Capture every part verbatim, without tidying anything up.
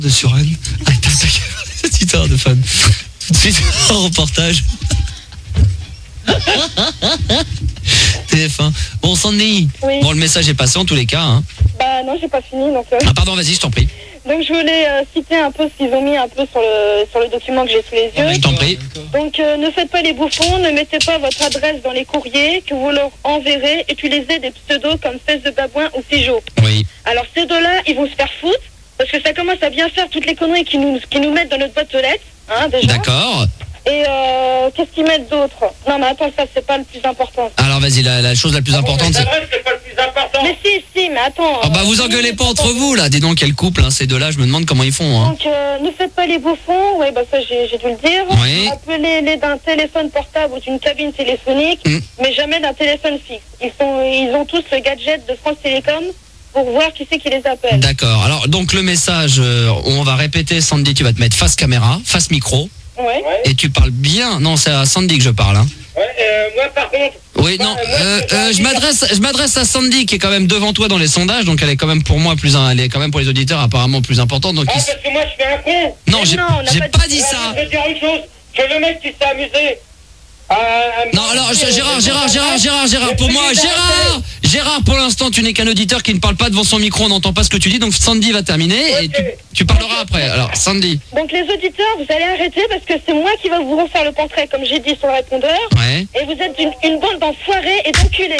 de Suren. Cette histoire de fan. Tout de suite, en reportage. T F un. Bon, Sandy. Oui. Bon, le message est passé en tous les cas. Hein. Bah non, j'ai pas fini. Donc, euh... Ah pardon, vas-y, je t'en prie. Donc je voulais euh, citer un peu ce qu'ils ont mis un peu sur le sur le document que j'ai sous les yeux. Je t'en prie. Donc euh, ne faites pas les bouffons, ne mettez pas votre adresse dans les courriers que vous leur enverrez. Utilisez des pseudos comme Fesse de Babouin ou Pigeot. Oui. Alors ces deux-là, ils vont se faire foutre parce que ça commence à bien faire toutes les conneries qu'ils nous qui nous mettent dans notre boîte aux lettres, hein, déjà. D'accord. Et euh, qu'est-ce qu'ils mettent d'autre? Non mais attends, ça c'est pas le plus important. Alors vas-y, la, la chose la plus importante, c'est... c'est pas le plus important. Mais si, si, mais attends. Ah bah vous engueulez pas entre vous là, dis donc quel couple, hein, ces deux-là, je me demande comment ils font. Hein. Donc euh, ne faites pas les bouffons, oui bah ça j'ai, j'ai dû le dire. Oui. Appelez-les d'un téléphone portable ou d'une cabine téléphonique, Mm. mais jamais d'un téléphone fixe. Ils sont, ils ont tous le gadget de France Télécom pour voir qui c'est qui les appelle. D'accord, alors donc le message, euh, on va répéter, Sandy, tu vas te mettre face caméra, face micro, Ouais. et tu parles bien, non c'est à Sandy que je parle. Hein. Ouais, euh, moi par contre. Oui, non, moi, euh, je- euh, je m'adresse, je m'adresse à Sandy qui est quand même devant toi dans les sondages, donc elle est quand même pour moi plus, elle est quand même pour les auditeurs apparemment plus importante. Donc Ah, il- parce que moi je fais un con. non, j'ai, non, on n'a j'ai pas pas dit- dit Ouais, ça. Je veux dire une chose, que le mec qui s'est amusé. à- à me- Non, alors je- Gérard, Gérard, Gérard, Gérard, Gérard, pour moi, Gérard, Gérard, pour l'instant, tu n'es qu'un auditeur qui ne parle pas devant son micro, on n'entend pas ce que tu dis, donc Sandy va terminer et tu, tu parleras après. Alors, Sandy, Donc les auditeurs, vous allez arrêter parce que c'est moi qui va vous refaire le portrait comme j'ai dit sur le répondeur. ouais. Et vous êtes une, une bande d'enfoirés et d'enculés.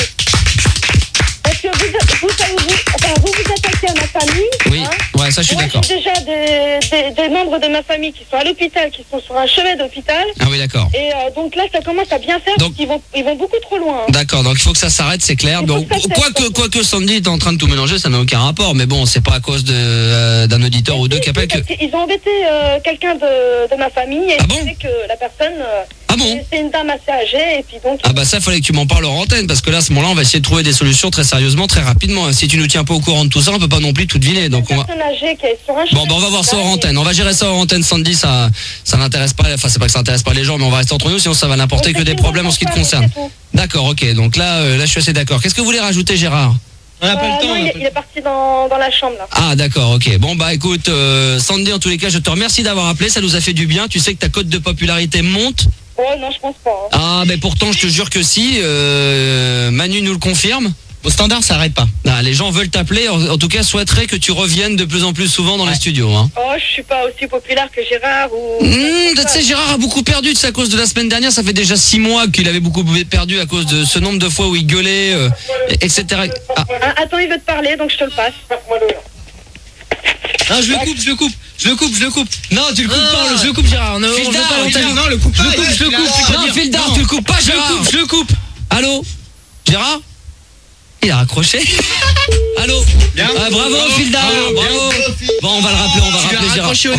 Parce que vous, vous, vous, enfin, vous vous attaquez à ma famille. Oui, hein. ouais, ça je suis Moi, d'accord. j'ai déjà des, des, des membres de ma famille qui sont à l'hôpital, qui sont sur un chevet d'hôpital. Ah oui, d'accord. Et euh, donc là, ça commence à bien faire Donc- parce qu'ils vont, ils vont beaucoup trop loin. hein. D'accord, donc il faut que ça s'arrête, c'est clair. Il faut Donc, que ça s'arrête. quoique, quoique Sandy est en train de tout mélanger, ça n'a aucun rapport, mais bon, c'est pas à cause de, euh, d'un auditeur ou deux qui appelle que... Parce qu'ils ont embêté euh, quelqu'un de, de ma famille et Ah ils bon disaient que la personne, euh, Ah bon c'est- c'est une dame assez âgée et puis donc... Ah bah ça, fallait que tu m'en parles en antenne, parce que là, à ce moment-là, on va essayer de trouver des solutions très sérieusement, très rapidement. Si tu nous tiens pas au courant de tout ça, on peut pas non plus tout deviner, donc on une va... personne âgée qui est sur un Bon, chevet bah on va voir ça hors d'hôpital antenne. On va gérer ça hors antenne, Sandy. Ça, ça n'intéresse pas. Enfin, c'est pas que ça n'intéresse pas les gens, mais on va rester entre nous, sinon ça va n'apporter et- que des Donc, problèmes en ce qui te c'est tout. concerne. D'accord, ok. Donc là, euh, là, je suis assez d'accord. Qu'est-ce que vous voulez rajouter, Gérard? On n'a pas Euh, le temps. non, on il, n'a est, pas il le est parti dans, dans la chambre là. Ah, d'accord, ok. Bon, bah écoute, euh, Sandy, en tous les cas, je te remercie d'avoir appelé. Ça nous a fait du bien. Tu sais que ta cote de popularité monte. Oh non, je pense pas. hein. Ah, mais pourtant, je te jure que si. Euh, Manu nous le confirme. Au standard, ça arrête pas. Ah, les gens veulent t'appeler. En, en tout cas, souhaiteraient que tu reviennes de plus en plus souvent dans les studios. Hein. Oh, je suis pas aussi populaire que Gérard ou... Mmh, tu sais, Gérard a beaucoup perdu, tu sais, à cause de la semaine dernière. Ça fait déjà six mois qu'il avait beaucoup perdu à cause de ce nombre de fois où il gueulait, euh, et cetera. Ah, Ah, attends, il veut te parler, donc je te le passe. Passe-moi le. Non, je le coupe, je le coupe, je le coupe, je le coupe. non, tu le coupes Ah. pas, je le coupe, Gérard. On, on Fil veut d'art, pas l'antenne. Gérard, non, le coupe Je pas, le coupe, il je le a- coupe. il a- Non, fil d'art, Non. tu le coupes pas, Je le Gérard. coupe, je le coupe. Allô, Gérard? Il a raccroché. Allô? Bien. Ah, bravo, Bravo. fil d'art, Bravo. bravo. Bon, on va le rappeler, on va Tu l'as rappeler Gérard. raccroché au